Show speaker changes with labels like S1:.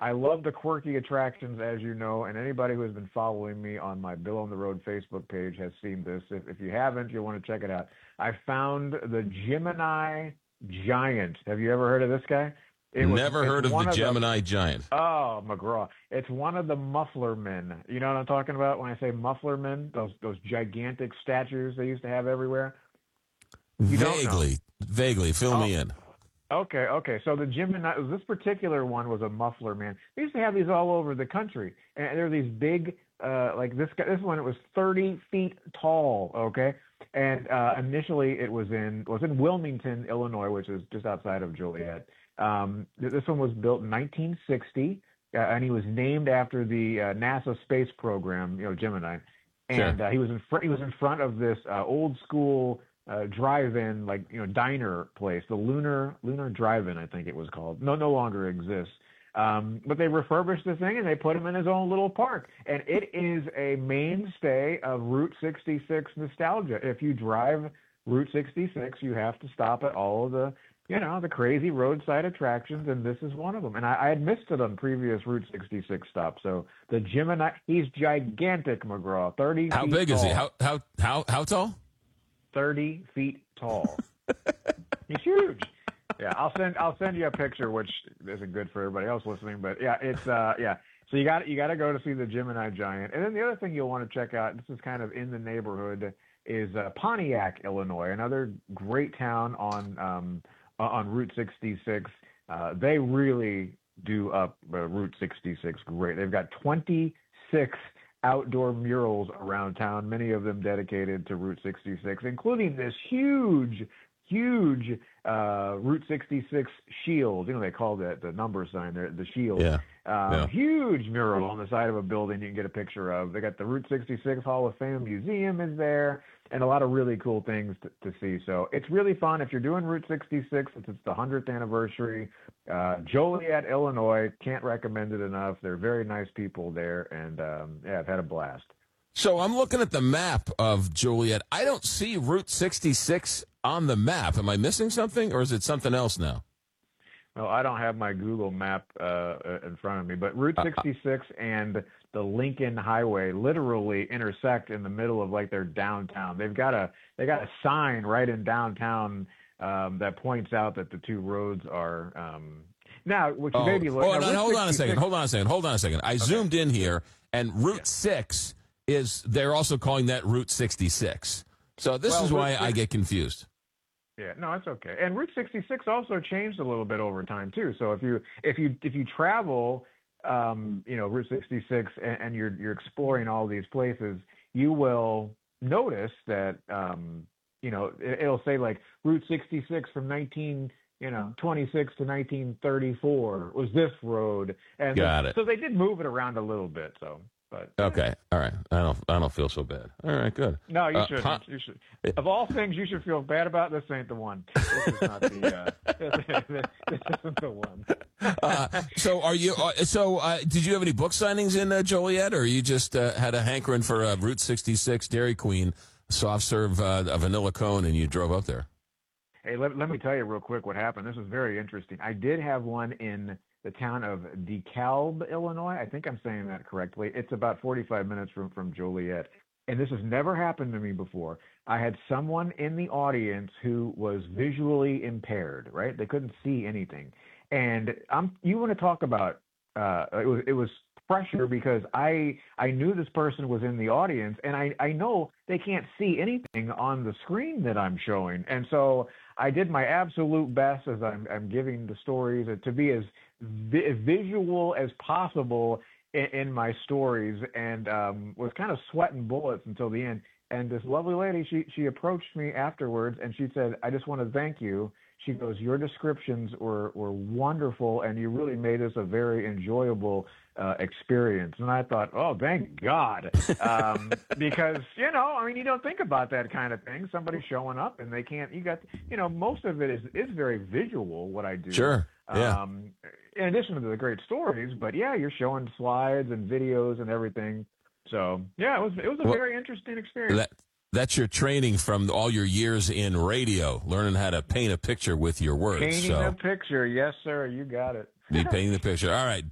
S1: I love the quirky attractions, as you know, and anybody who has been following me on my Bill on the Road Facebook page has seen this. If you haven't, you'll want to check it out. I found the Gemini Giant. Have you ever heard of this guy?
S2: Never heard of the Gemini Giant.
S1: Oh, McGraw. It's one of the muffler men. You know what I'm talking about when I say muffler men? Those gigantic statues they used to have everywhere?
S2: Vaguely. Fill me in.
S1: Okay. So the Gemini, this particular one was a muffler man. They used to have these all over the country, and they're these big, like this guy. This one, it was 30 feet tall. Okay, and initially it was in Wilmington, Illinois, which is just outside of Joliet. This one was built in 1960, and he was named after the NASA space program, Gemini. And
S2: Sure.
S1: he was in front of this old school drive-in, diner place, the Lunar Drive-In, I think it was called. No longer exists. But they refurbished the thing and they put him in his own little park. And it is a mainstay of Route 66 nostalgia. If you drive Route 66, you have to stop at all of the crazy roadside attractions, and this is one of them. And I had missed it on previous Route 66 stops. So the Gemini, he's gigantic, McGraw, 30
S2: How
S1: feet
S2: big
S1: tall.
S2: is he? How tall?
S1: 30 feet tall. He's huge. Yeah, I'll send you a picture, which isn't good for everybody else listening, but yeah, it's yeah. So you got to go to see the Gemini Giant, and then the other thing you'll want to check out. This is kind of in the neighborhood. Is Pontiac, Illinois, another great town on Route 66. They really do up Route 66 great. They've got 26 outdoor murals around town, many of them dedicated to Route 66, including this huge Route 66 shield. They call that the number sign there, the shield.
S2: Yeah.
S1: Huge mural on the side of a building you can get a picture of. They got the Route 66 Hall of Fame Museum is there, and a lot of really cool things to see. So it's really fun. If you're doing Route 66, it's the 100th anniversary. Joliet, Illinois, can't recommend it enough. They're very nice people there, and I've had a blast.
S2: So I'm looking at the map of Joliet. I don't see Route 66 on the map. Am I missing something, or is it something else now?
S1: Well, I don't have my Google map in front of me, but Route 66 and the Lincoln Highway literally intersect in the middle of their downtown. They got a sign right in downtown that points out that the two roads are now. Which maybe look.
S2: Hold on a second. I zoomed in here, and Route 6 they're also calling that Route 66. So this is why I get confused.
S1: Yeah, no, it's okay. And Route 66 also changed a little bit over time too. So if you travel, Route 66 and you're exploring all these places, you will notice that it'll say Route 66 from 1926 to 1934 was this road, and
S2: Got it.
S1: So they did move it around a little bit. So. But,
S2: okay, all right. I don't feel so bad. All right, good.
S1: No, you shouldn't. You should. Of all things you should feel bad about, this ain't the one. This is not the. This isn't the one.
S2: So are you? Did you have any book signings in Joliet, or you just had a hankering for Route 66 Dairy Queen soft serve a vanilla cone, and you drove up there?
S1: Hey, let me tell you real quick what happened. This was very interesting. I did have one in the town of DeKalb, Illinois. I think I'm saying that correctly. It's about 45 minutes from Joliet. And this has never happened to me before. I had someone in the audience who was visually impaired, right? They couldn't see anything. And you want to talk about, it was pressure because I knew this person was in the audience, and I know they can't see anything on the screen that I'm showing. And so I did my absolute best as I'm giving the stories to be as visual as possible in my stories, and was kind of sweating bullets until the end. And this lovely lady, she approached me afterwards, and she said, "I just want to thank you." She goes, "Your descriptions were wonderful, and you really made this a very enjoyable experience." And I thought, oh, thank God. Because, you don't think about that kind of thing. Somebody showing up and they can't, most of it is very visual, what I do.
S2: Sure. Yeah.
S1: In addition to the great stories, but yeah, you're showing slides and videos and everything. So yeah, it was a very interesting experience.
S2: That's your training from all your years in radio, learning how to paint a picture with your words.
S1: Painting a picture, yes, sir. You got it.
S2: Be painting the picture. All right.